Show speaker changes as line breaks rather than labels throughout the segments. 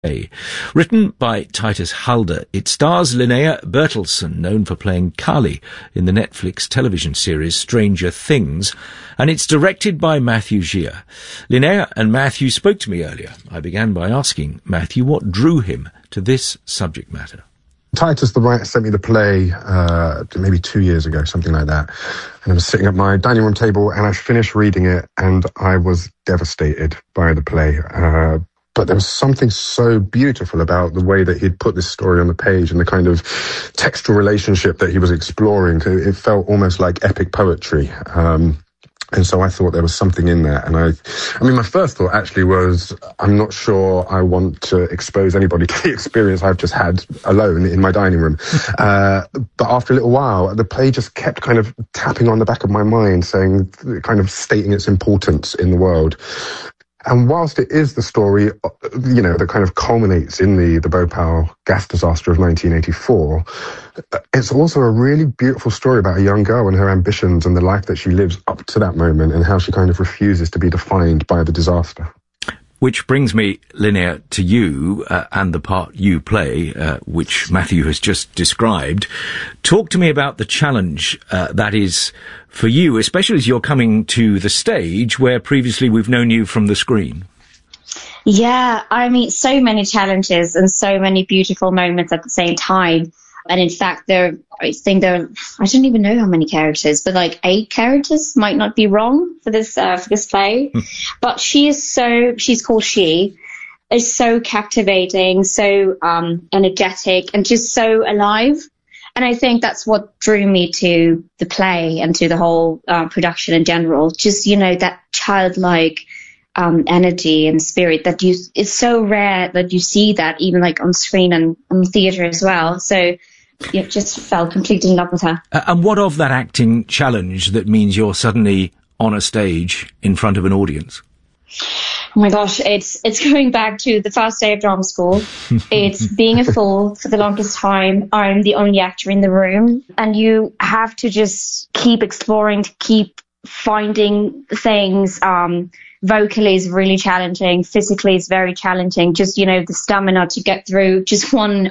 Written by Titus Halder, it stars Linnea Bertelsen, known for playing Kali in the Netflix television series Stranger Things, and it's directed by Matthew Gia. Linnea and Matthew spoke to me earlier. I began by asking Matthew what drew him to this subject matter.
Titus, the writer, sent me the play maybe 2 years ago, something like that. And I was sitting at my dining room table and I finished reading it and I was devastated by the play. But there was something so beautiful about the way that he'd put this story on the page and the kind of textual relationship that he was exploring. It felt almost like epic poetry. And so I thought there was something in there. And I mean, my first thought actually was, I'm not sure I want to expose anybody to the experience I've just had alone in my dining room. But after a little while, the play just kept kind of tapping on the back of my mind, kind of stating its importance in the world. And whilst it is the story, that kind of culminates in the Bhopal gas disaster of 1984, it's also a really beautiful story about a young girl and her ambitions and the life that she lives up to that moment and how she kind of refuses to be defined by the disaster.
Which brings me, Linnea, to you and the part you play, which Matthew has just described. Talk to me about the challenge that is for you, especially as you're coming to the stage where previously we've known you from the screen.
Yeah, I mean, so many challenges and so many beautiful moments at the same time. And in fact, I don't even know how many characters, but like 8 characters might not be wrong for this play. But she's called She, is so captivating, so energetic and just so alive. And I think that's what drew me to the play and to the whole production in general. Just, that childlike energy and spirit that it's so rare that you see that even like on screen and on theatre as well. So you just fell completely in love with her.
And what of that acting challenge that means you're suddenly on a stage in front of an audience?
Oh my gosh, it's going back to the first day of drama school. It's being a fool for the longest time. I'm the only actor in the room, and you have to just keep exploring, to keep finding things. Vocally is really challenging. Physically is very challenging. Just, the stamina to get through just one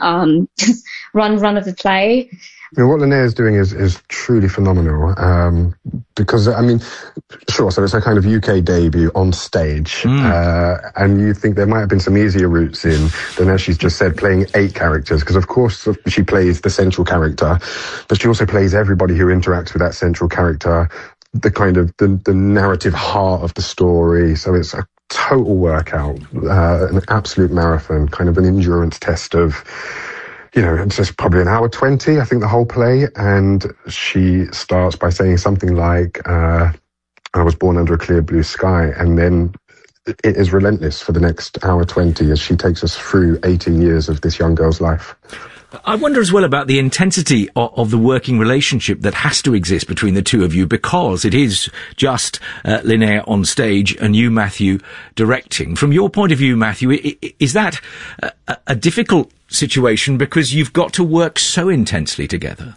run of the play.
I mean, what Linnea is doing is truly phenomenal. Because, I mean, sure, so it's a kind of UK debut on stage. And you think there might have been some easier routes in than, as she's just said, playing 8 characters. Because, of course, she plays the central character, but she also plays everybody who interacts with that central character, the kind of the narrative heart of the story. So it's a total workout, an absolute marathon, kind of an endurance test of, it's just probably an hour 20, I think, the whole play. And she starts by saying something like, I was born under a clear blue sky. And then it is relentless for the next hour 20 as she takes us through 18 years of this young girl's life.
I wonder as well about the intensity of the working relationship that has to exist between the two of you, because it is just Linnea on stage and you, Matthew, directing. From your point of view, Matthew, is that a difficult situation because you've got to work so intensely together?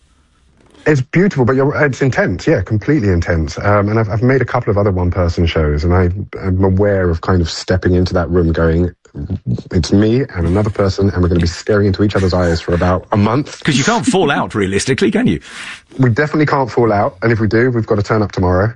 It's beautiful, but it's intense, yeah, completely intense. And I've made a couple of other one-person shows, and I'm aware of kind of stepping into that room going, it's me and another person, and we're going to be staring into each other's eyes for about a month.
Because you can't fall out, realistically, can you?
We definitely can't fall out, and if we do, we've got to turn up tomorrow.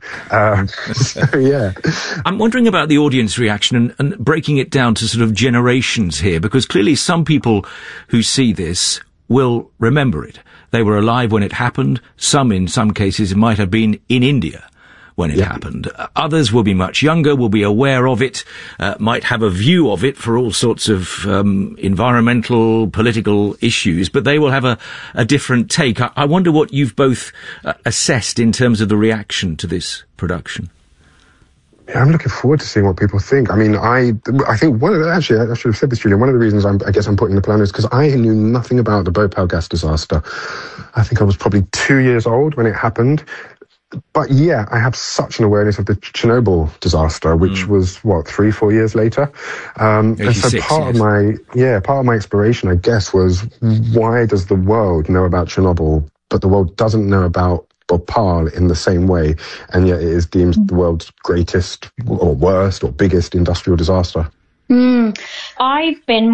So, yeah.
I'm wondering about the audience reaction and breaking it down to sort of generations here, because clearly some people who see this will remember it. They were alive when it happened. Some, in some cases, might have been in India when it happened. Others will be much younger, will be aware of it, might have a view of it for all sorts of environmental, political issues, but they will have a different take. I wonder what you've both assessed in terms of the reaction to this production.
Yeah, I'm looking forward to seeing what people think. I mean, I think I should have said this, Julian, one of the reasons I guess I'm putting the plan is because I knew nothing about the Bhopal gas disaster. I think I was probably 2 years old when it happened. But yeah, I have such an awareness of the Chernobyl disaster, which was 3-4 years later. And so part of my inspiration, I guess, was why does the world know about Chernobyl, but the world doesn't know about Bhopal in the same way, and yet it is deemed the world's greatest or worst or biggest industrial disaster?
I've been